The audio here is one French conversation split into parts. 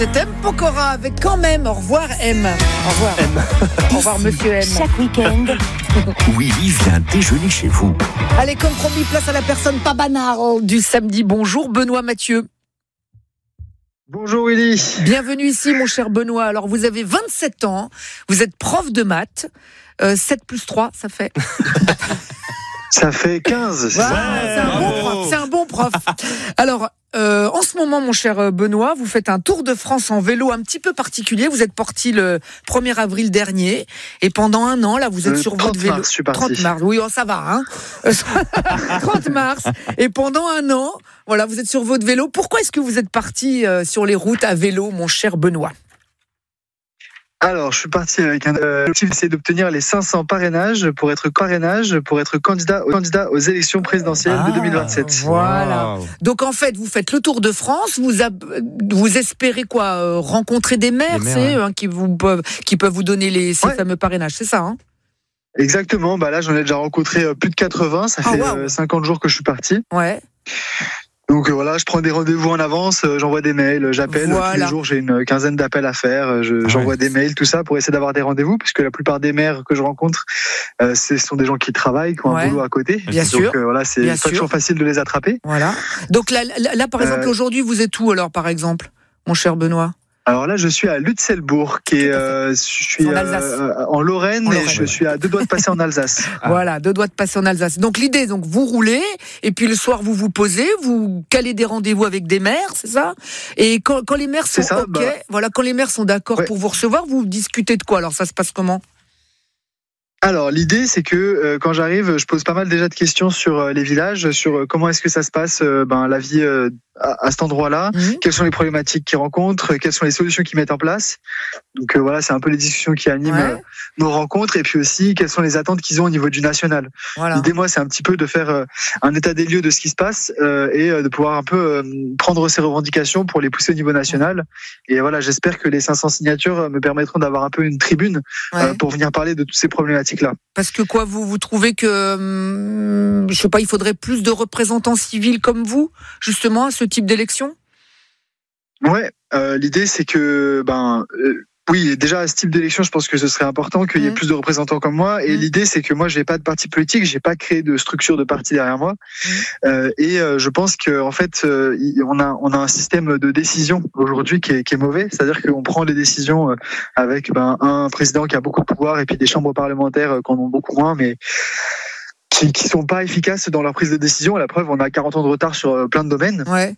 C'est M. Pokora avec quand même. Au revoir M. Au revoir M. Au revoir Monsieur M. Chaque week-end, Willy vient déjeuner chez vous. Allez, comme promis, place à la personne pas banale du samedi. Bonjour Benoît Mathieu. Bonjour Willy. Bienvenue ici mon cher Benoît. Alors vous avez 27 ans, vous êtes prof de maths. 7 plus 3, ça fait... Ça fait 15. Voilà, c'est un bon prof. Alors, en ce moment, mon cher Benoît, vous faites un tour de France en vélo un petit peu particulier. Vous êtes parti le 1er avril dernier. Et pendant un an, là, vous êtes sur votre vélo. 30 mars, oui, ça va, hein. 30 mars. Et pendant un an, voilà, vous êtes sur votre vélo. Pourquoi est-ce que vous êtes parti sur les routes à vélo, mon cher Benoît ? Alors, je suis parti avec un objectif, c'est d'obtenir les 500 parrainages pour être candidat aux élections présidentielles de 2027. Voilà. Wow. Donc en fait, vous faites le tour de France, vous espérez quoi, rencontrer des maires, qui peuvent vous donner ces fameux parrainages, c'est ça, hein ? Exactement. Bah là, j'en ai déjà rencontré plus de 80. Ça fait 50 jours que je suis parti. Ouais. Donc voilà, je prends des rendez-vous en avance, j'envoie des mails, j'appelle. Tous les jours, j'ai une quinzaine d'appels à faire. J'envoie des mails, tout ça, pour essayer d'avoir des rendez-vous, puisque la plupart des maires que je rencontre, ce sont des gens qui travaillent, qui ont un boulot à côté. Bien sûr. Donc voilà, c'est pas toujours facile de les attraper. Voilà. Donc là par exemple, aujourd'hui, vous êtes où alors, par exemple, mon cher Benoît ? Alors là, je suis à Lutzelbourg, je suis en Lorraine, et je suis à 2 doigts de passer en Alsace. Voilà, 2 doigts de passer en Alsace. Donc l'idée, vous roulez, et puis le soir vous vous posez, vous calez des rendez-vous avec des maires, c'est ça ? Et quand les maires sont quand les maires sont d'accord pour vous recevoir, vous discutez de quoi ? Alors ça se passe comment ? Alors l'idée, c'est que quand j'arrive, je pose pas mal déjà de questions sur les villages, sur comment est-ce que ça se passe, la vie à cet endroit-là, quelles sont les problématiques qu'ils rencontrent, quelles sont les solutions qu'ils mettent en place. Donc voilà, c'est un peu les discussions qui animent nos rencontres, et puis aussi quelles sont les attentes qu'ils ont au niveau du national. Voilà. L'idée, moi, c'est un petit peu de faire un état des lieux de ce qui se passe et de pouvoir un peu prendre ces revendications pour les pousser au niveau national. Et voilà, j'espère que les 500 signatures me permettront d'avoir un peu une tribune pour venir parler de toutes ces problématiques-là. Parce que quoi, vous trouvez que, je sais pas, il faudrait plus de représentants civils comme vous, justement, à ce type d'élection ? Ouais, l'idée c'est que, oui, déjà à ce type d'élection, je pense que ce serait important qu'il y ait plus de représentants comme moi. Et l'idée, c'est que moi, j'ai pas de parti politique, j'ai pas créé de structure de parti derrière moi. Et je pense que en fait, on a un système de décision aujourd'hui qui est mauvais. C'est-à-dire qu'on prend les décisions avec un président qui a beaucoup de pouvoir et puis des chambres parlementaires qui en ont beaucoup moins, mais qui sont pas efficaces dans leur prise de décision. À la preuve, on a 40 ans de retard sur plein de domaines. Ouais.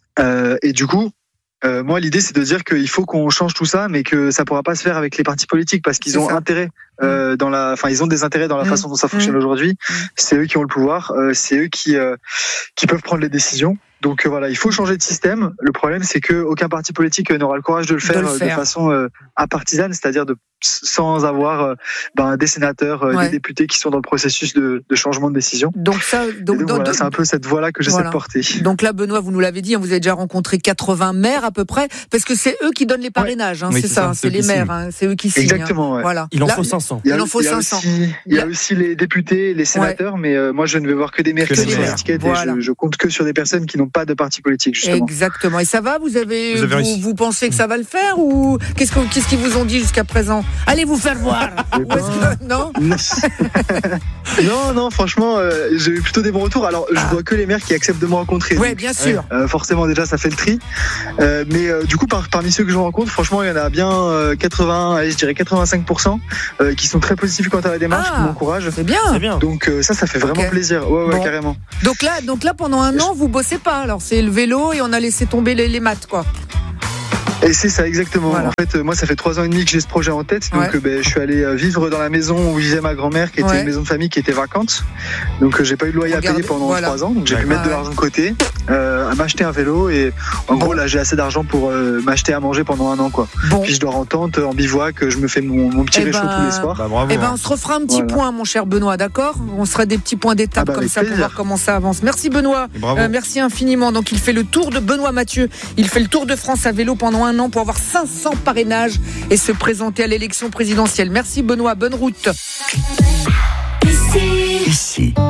Et du coup, moi, l'idée, c'est de dire qu'il faut qu'on change tout ça, mais que ça pourra pas se faire avec les partis politiques, parce qu'ils ont intérêt ils ont des intérêts dans la façon dont ça fonctionne aujourd'hui. C'est eux qui ont le pouvoir, c'est eux qui peuvent prendre les décisions. Donc voilà, il faut changer de système. Le problème, c'est que aucun parti politique n'aura le courage de le faire de façon apartisane, c'est-à-dire sans avoir des sénateurs, des députés qui sont dans le processus de changement de décision. Donc ça, voilà, c'est un peu cette voie-là que j'essaie de porter. Donc là, Benoît, vous nous l'avez dit, vous avez déjà rencontré 80 maires à peu près, parce que c'est eux qui donnent les parrainages, c'est ça, c'est les maires, c'est eux qui signent. Exactement. Ouais. Voilà. Il en faut 500. Il y a aussi les députés, les sénateurs, mais moi je ne vais voir que des maires qui sont sur l'étiquette, et je compte que sur des personnes qui n'ont pas de parti politique, justement. Exactement. Et ça va, vous pensez que ça va le faire, ou qu'est-ce qu'ils vous ont dit jusqu'à présent ? Allez vous faire voir. Non. Non, franchement, j'ai eu plutôt des bons retours. Alors, je vois que les maires qui acceptent de me rencontrer. Ouais, bien sûr. Forcément, déjà, ça fait le tri. Mais du coup, parmi ceux que je rencontre, franchement, il y en a bien 85% qui sont très positifs quant à la démarche, qui m'encouragent. C'est bien. Donc ça fait vraiment plaisir. Ouais, carrément. Donc là, pendant un an, vous bossez pas. Alors, c'est le vélo et on a laissé tomber les maths, quoi. Et c'est ça, exactement. Voilà. En fait, moi, ça fait 3 ans et demi que j'ai ce projet en tête. Donc, je suis allé vivre dans la maison où vivait ma grand-mère, qui était une maison de famille qui était vacante. Donc, j'ai pas eu de loyer à payer pendant 3 ans. Donc, j'ai pu mettre de l'argent de côté, m'acheter un vélo. Et en gros, là, j'ai assez d'argent pour m'acheter à manger pendant un an, quoi. Puis, je dors en tente, en bivouac. Je me fais mon petit réchaud tous les soirs. Bravo, on se refera un petit point, mon cher Benoît, d'accord ? On sera des petits points d'étape comme ça pour voir comment ça avance. Merci, Benoît. Merci infiniment. Donc, il fait le tour de Benoît Mathieu. Il fait le tour de France à vélo pendant un an pour avoir 500 parrainages et se présenter à l'élection présidentielle. Merci Benoît, bonne route. Ici.